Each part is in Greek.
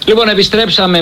Λοιπόν, επιστρέψαμε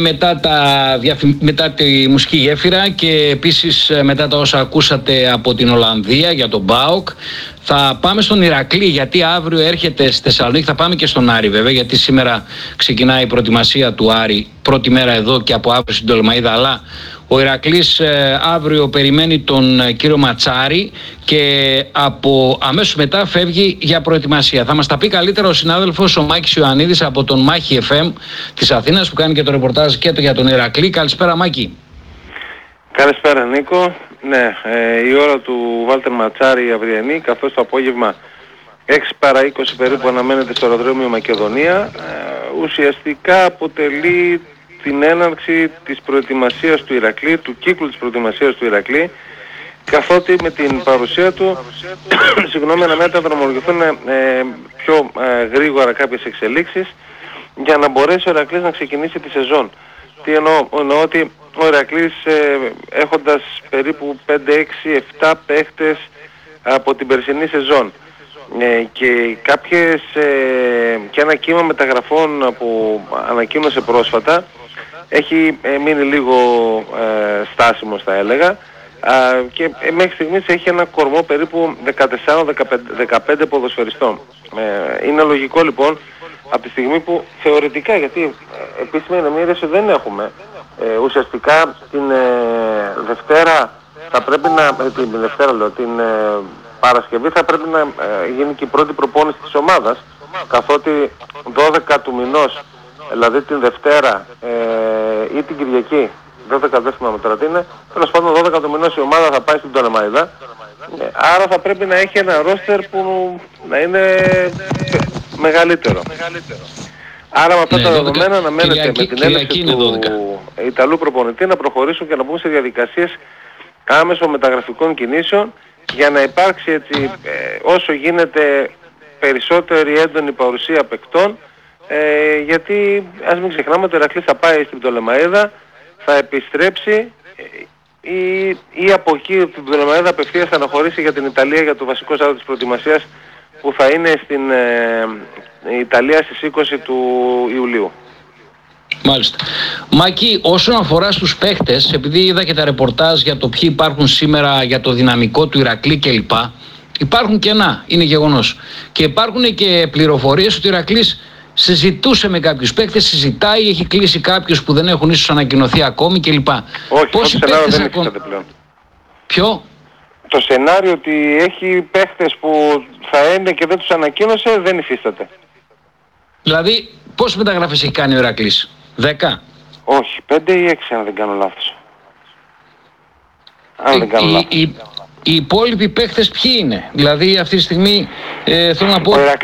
μετά τη μουσική γέφυρα και επίσης μετά τα όσα ακούσατε από την Ολλανδία για τον ΠΑΟΚ. Θα πάμε στον Ηρακλή, γιατί αύριο έρχεται στη Θεσσαλονίκη. Θα πάμε και στον Άρη βέβαια, γιατί σήμερα ξεκινάει η προετοιμασία του Άρη, πρώτη μέρα εδώ και από αύριο στην Πτολεμαΐδα. Αλλά ο Ηρακλής αύριο περιμένει τον κύριο Ματσάρη και από αμέσως μετά φεύγει για προετοιμασία. Θα μας τα πει καλύτερα ο συνάδελφος ο Μάκης Ιωαννίδης από τον Μάχη FM της Αθήνας, που κάνει και το ρεπορτάζ και για τον Ηρακλή. Καλησπέρα Μάκη. Καλησπέρα Νίκο. Ναι, η ώρα του Βάλτερ Ματσάρη αυριανή, καθώς το απόγευμα 6 παρά 20 περίπου αναμένεται στο αεροδρόμιο Μακεδονία, ουσιαστικά αποτελεί την έναρξη της προετοιμασίας του Ηρακλή, του κύκλου της προετοιμασίας του Ηρακλή, καθότι με την παρουσία του αναμένεται να δρομολογηθούν πιο γρήγορα κάποιες εξελίξεις για να μπορέσει ο Ηρακλής να ξεκινήσει τη σεζόν. Τι εννοώ? Εννοώ ότι ο Ηρακλής έχοντας περίπου 5, 6, 7 παίχτες από την περσινή σεζόν και και ένα κύμα μεταγραφών που ανακοίνωσε πρόσφατα, έχει μείνει λίγο στάσιμος θα έλεγα, και μέχρι στιγμής έχει ένα κορμό περίπου 14-15 ποδοσφαιριστών. Είναι λογικό λοιπόν από τη στιγμή που θεωρητικά, γιατί επίσημα ενημέρωση δεν έχουμε, ουσιαστικά την Δευτέρα θα πρέπει την Παρασκευή θα πρέπει να γίνει και η πρώτη προπόνηση της ομάδας, καθότι 12 του μηνός, δηλαδή την Δευτέρα ή την Κυριακή, 12 δεν θυμάμαι τώρα τι είναι, τέλος πάντων 12 του μηνός η ομάδα θα πάει στην Πτολεμαΐδα, άρα θα πρέπει να έχει ένα ρόστερ που να είναι μεγαλύτερο. Άρα με αυτά τα δεδομένα αναμένεται με την έλευση του Ιταλού προπονητή να προχωρήσουν και να μπουν σε διαδικασίες άμεσων μεταγραφικών κινήσεων για να υπάρξει έτσι όσο γίνεται περισσότερη έντονη παρουσία παικτών, γιατί ας μην ξεχνάμε ότι ο Ηρακλής θα πάει στην Πτολεμαΐδα, θα επιστρέψει ή από εκεί την Πτολεμαΐδα απευθείας θα αναχωρήσει για την Ιταλία για το βασικό σάρτο της προετοιμασίας που θα είναι στην Ιταλία στις 20 του Ιουλίου. Μάλιστα. Μάκη, όσον αφορά στους παίχτες, επειδή είδα και τα ρεπορτάζ για το ποιοι υπάρχουν σήμερα, για το δυναμικό του Ηρακλή κλπ. Υπάρχουν κενά, είναι γεγονός. Και υπάρχουν και πληροφορίες ότι ο Ηρακλής συζητούσε με κάποιους παίκτες, συζητάει, έχει κλείσει κάποιους που δεν έχουν ίσως ανακοινωθεί ακόμη κλπ. Όχι, το σενάριο δεν υφίσταται πλέον. Ποιο? Το σενάριο ότι έχει παίκτες που θα είναι και δεν τους ανακοίνωσε δεν υφίσταται. Δηλαδή, πόσες μεταγραφές έχει κάνει ο Ηρακλής? 10? Όχι, 5 ή 6 αν δεν κάνω λάθος. Οι υπόλοιποι παίκτες ποιοι είναι? Δηλαδή αυτή τη στιγμή θέλω να πω...